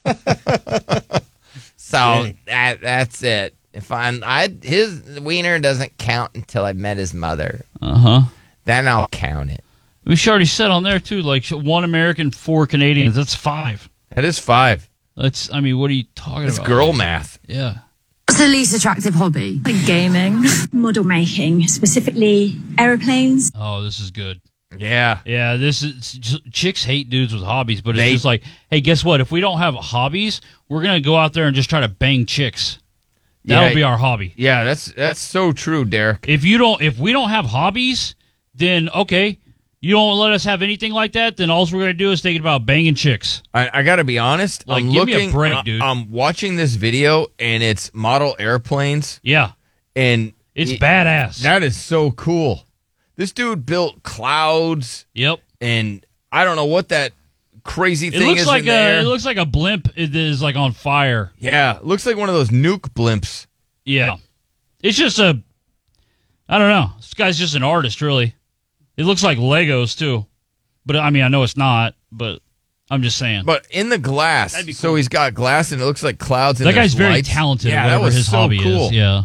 So that's it. If his wiener doesn't count until I've met his mother. Then I'll count it. We already said on there too, like 1 American, 4 Canadians. That's 5. That is 5. What are you talking about? It's girl math. Yeah. What's the least attractive hobby? Like gaming, model making, specifically aeroplanes. Oh, this is good. Yeah. Yeah, chicks hate dudes with hobbies, but it's just like, hey, guess what? If we don't have hobbies, we're going to go out there and just try to bang chicks. That'll be our hobby. Yeah, that's so true, Derek. If we don't have hobbies, then okay, you don't let us have anything like that, then all we're going to do is think about banging chicks. I got to be honest. Like, I'm give me a break, dude. I'm watching this video, and it's model airplanes. Yeah. And it's badass. That is so cool. This dude built clouds. Yep. And I don't know what that crazy thing is in there. It looks like a blimp is like on fire. Yeah. It looks like one of those nuke blimps. Yeah. It's just I don't know. This guy's just an artist, really. It looks like Legos, too. But, I mean, I know it's not, but I'm just saying. But in the glass. That'd be cool. So he's got glass, and it looks like clouds. That guy's very lights. talented, yeah, whatever that was his so hobby cool. is. Yeah.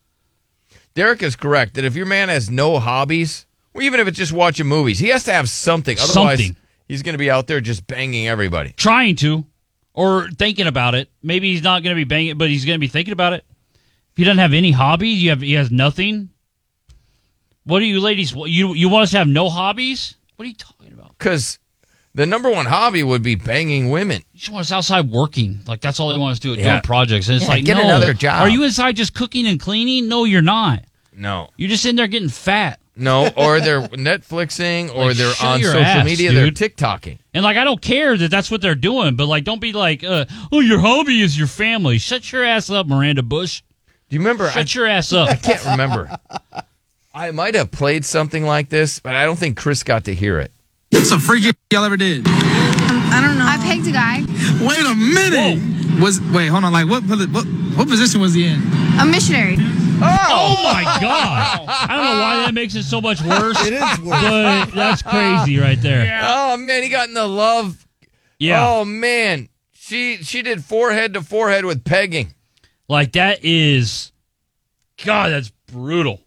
Derek is correct that if your man has no hobbies, or even if it's just watching movies, he has to have something. Otherwise, he's going to be out there just banging everybody. Trying to, or thinking about it. Maybe he's not going to be banging, but he's going to be thinking about it. If he doesn't have any hobbies, he has nothing. What do you ladies, you want us to have no hobbies? What are you talking about? Because the number one hobby would be banging women. You just want us outside working. Like, that's all they want us to do, doing projects. And it's like, get no. another job. Are you inside just cooking and cleaning? No, you're not. No. You're just in there getting fat. No, or they're Netflixing, or Like, they're shut on your social ass, media, dude. they're TikToking. And, like, I don't care that that's what they're doing, but, like, don't be like, oh, your hobby is your family. Shut your ass up, Miranda Bush. Do you remember? Shut your ass up. I can't remember. I might have played something like this, but I don't think Chris got to hear it. What's the freakiest y'all ever did? I don't know. I pegged a guy. Wait a minute. Wait, hold on. Like, what position was he in? A missionary. Oh, my God. I don't know why that makes it so much worse. It is worse. But that's crazy right there. Yeah. Oh, man, he got in the love. Yeah. Oh, man. She did forehead to forehead with pegging. Like, that is, God, that's brutal.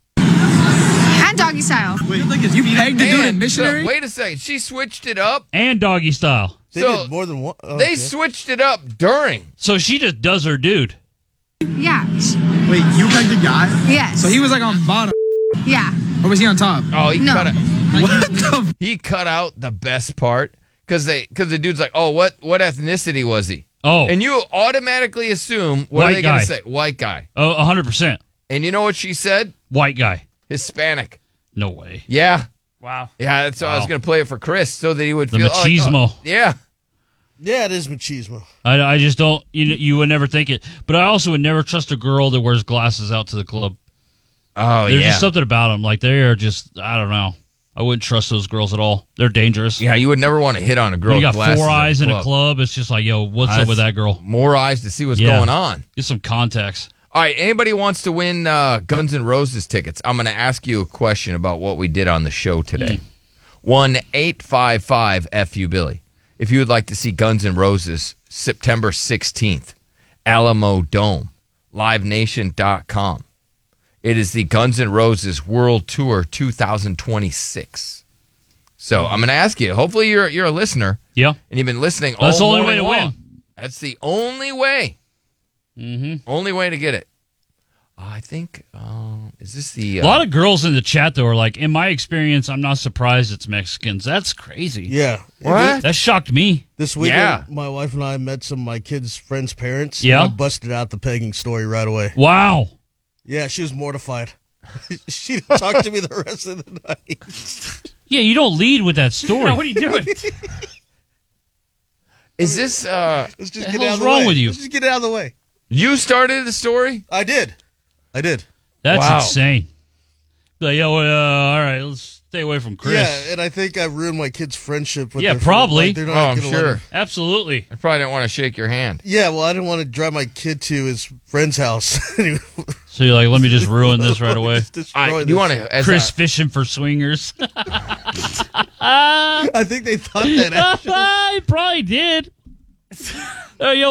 And doggy style. Wait, you pegged the dude in missionary? So, wait a second. She switched it up. And doggy style. They So, did more than one. Oh, They okay. switched it up during. So she just does her dude. Yeah. Wait, you pegged the guy? Yes. So he was like on bottom, Yeah. or was he on top? Oh, he No. cut it. What the? He cut out the best part because the dude's like, oh, what ethnicity was he? Oh. And you automatically assume, what White are they going guy. to say? White guy. Oh, 100%. And you know what she said? White guy. Hispanic. No way. Yeah. Wow. Yeah, that's why I was Wow. going to play it for Chris so that he would The feel machismo. Like, oh, yeah. Yeah, it is machismo. I just don't, you would never think it. But I also would never trust a girl that wears glasses out to the club. Oh, There's yeah. just something about them. Like, they are just, I don't know. I wouldn't trust those girls at all. They're dangerous. Yeah, you would never want to hit on a girl When you with got glasses 4 eyes at in a club. It's just like, yo, what's up with that girl? More eyes to see what's Yeah. going on. Get some context. All right, anybody wants to win Guns N' Roses tickets, I'm going to ask you a question about what we did on the show today. 1-855-FU-BILLY. If you would like to see Guns N' Roses September 16th, Alamo Dome, livenation.com. It is the Guns N' Roses World Tour 2026. So I'm going to ask you, hopefully you're a listener. Yeah. And you've been listening all That's the only way morning to long. win. That's the only way. Mm-hmm. Only way to get it. I think, is this the... A lot of girls in the chat, though, are like, in my experience, I'm not surprised it's Mexicans. That's crazy. Yeah. What? That shocked me. This weekend, Yeah. my wife and I met some of my kids' friends' parents. Yeah? And I busted out the pegging story right away. Wow. Yeah, she was mortified. She didn't talk to me the rest of the night. Yeah, you don't lead with that story. what are you doing? Is this... Let's just The get it hell's out of the wrong way. with you? Let's just get it out of the way. You started the story? I did. That's Wow. insane. Like, yo, all right, let's stay away from Chris. Yeah, and I think I ruined my kids' friendship with Yeah, their probably. Like, they're Oh, not I'm gonna let sure. them- Absolutely. I probably didn't want to shake your hand. Yeah, well, I didn't want to drive my kid to his friend's house. So you're like, let me just ruin this right away. Just destroy You this. want to... as Chris a- fishing for swingers. I think they thought that. Actually. I probably did. Yo,